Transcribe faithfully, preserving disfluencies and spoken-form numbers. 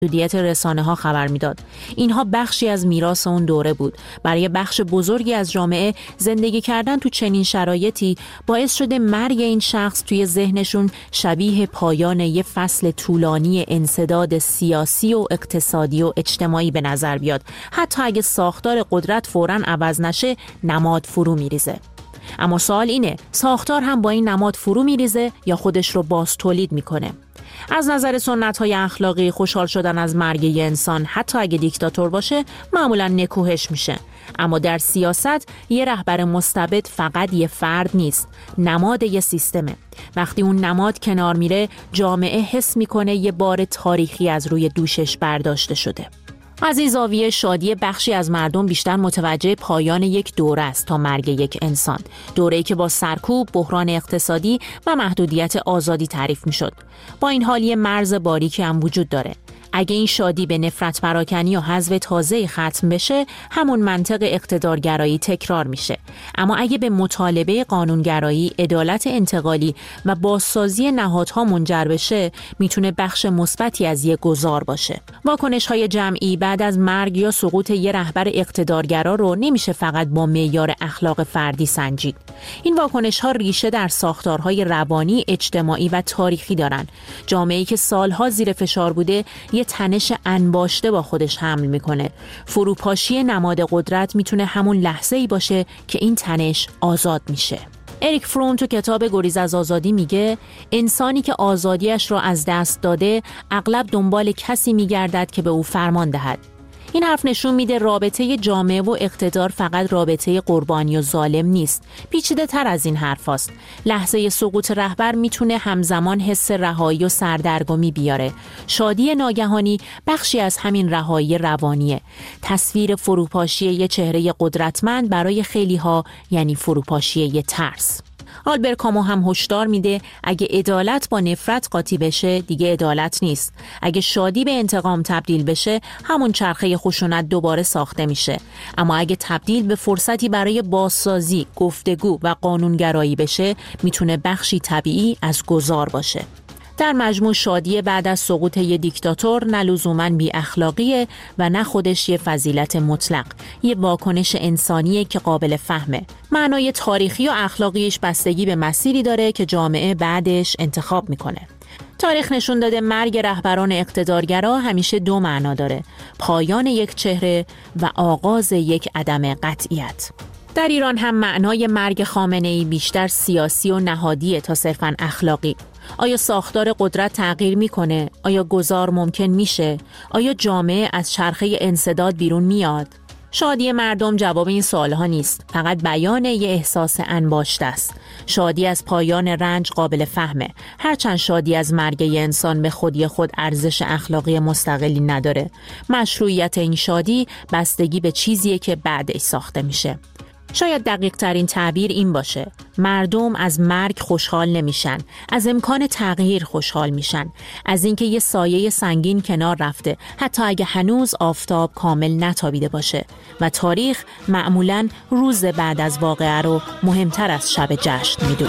محدودیت رسانه ها خبر میداد. اینها بخشی از میراث اون دوره بود. برای بخش بزرگی از جامعه زندگی کردن تو چنین شرایطی باعث شده مرگ این شخص توی ذهنشون شبیه پایان یه فصل طولانی انسداد سیاسی و اقتصادی و اجتماعی به نظر بیاد. حتی اگه ساختار قدرت فوراً عوض نشه، نماد فرو میریزه. اما سوال اینه، ساختار هم با این نماد فرو میریزه یا خودش رو باز تولید میکنه؟ از نظر سنت‌های اخلاقی خوشحال شدن از مرگ یه انسان حتی اگه دیکتاتور باشه معمولاً نکوهش میشه. اما در سیاست یه رهبر مستبد فقط یه فرد نیست، نماد یه سیستمه. وقتی اون نماد کنار میره، جامعه حس میکنه یه بار تاریخی از روی دوشش برداشته شده. از این زاویه شادی بخشی از مردم بیشتر متوجه پایان یک دوره است تا مرگ یک انسان. دوره‌ای که با سرکوب، بحران اقتصادی و محدودیت آزادی تعریف می‌شد. با این حال یه مرز باریکی هم وجود داره. اگه این شادی به نفرت پراکنی و حذف تازه‌ای ختم بشه، همون منطق اقتدارگرایی تکرار میشه. اما اگه به مطالبه قانونگرایی، عدالت انتقالی و بازسازی نهادها منجر بشه، میتونه بخش مثبتی از یک گذار باشه. واکنش‌های جمعی بعد از مرگ یا سقوط یه رهبر اقتدارگرا رو نمیشه فقط با معیار اخلاق فردی سنجید. این واکنش‌ها ریشه در ساختارهای روانی، اجتماعی و تاریخی دارن. جامعه‌ای که سالها زیر فشار بوده، یه تنش انباشته با خودش حمل میکنه. فروپاشی نماد قدرت میتونه همون لحظه‌ای باشه که این تنش آزاد میشه. اریک فروم تو کتاب گریز از آزادی میگه انسانی که آزادیش رو از دست داده اغلب دنبال کسی میگردد که به او فرمان دهد. این حرف نشون میده رابطه جامعه و اقتدار فقط رابطه قربانی و ظالم نیست. پیچیده تر از این حرف هست. لحظه سقوط رهبر میتونه همزمان حس رهایی و سردرگمی بیاره. شادی ناگهانی بخشی از همین رهایی روانیه. تصویر فروپاشی یه چهره قدرتمند برای خیلی ها یعنی فروپاشی یه ترس. آلبر کامو هم هشدار میده اگه عدالت با نفرت قاطی بشه دیگه عدالت نیست. اگه شادی به انتقام تبدیل بشه همون چرخه خشونت دوباره ساخته میشه. اما اگه تبدیل به فرصتی برای بازسازی، گفتگو و قانونگرایی بشه میتونه بخشی طبیعی از گذار باشه. در مجموع شادی بعد از سقوط یه دیکتاتور نه لزوماً بی اخلاقیه و نه خودش یه فضیلت مطلق. یه واکنش انسانیه که قابل فهمه. معنای تاریخی و اخلاقیش بستگی به مسیری داره که جامعه بعدش انتخاب میکنه. تاریخ نشون داده مرگ رهبران اقتدارگرا همیشه دو معنا داره: پایان یک چهره و آغاز یک عدم قطعیت. در ایران هم معنای مرگ خامنه‌ای بیشتر سیاسی و نهادیه تا صرفاً اخلاقی. آیا ساختار قدرت تغییر میکنه؟ آیا گذار ممکن میشه؟ آیا جامعه از چرخه انسداد بیرون میاد؟ شادی مردم جواب این سوالها نیست، فقط بیان یه احساس انباشته است. شادی از پایان رنج قابل فهمه، هرچند شادی از مرگ یه انسان به خودی خود ارزش اخلاقی مستقلی نداره. مشروعیت این شادی بستگی به چیزیه که بعدش ساخته میشه. شاید دقیق ترین تعبیر این باشه: مردم از مرگ خوشحال نمیشن، از امکان تغییر خوشحال میشن، از اینکه یه سایه سنگین کنار رفته حتی اگه هنوز آفتاب کامل نتابیده باشه. و تاریخ معمولاً روز بعد از واقعه رو مهمتر از شب جشن میدونه.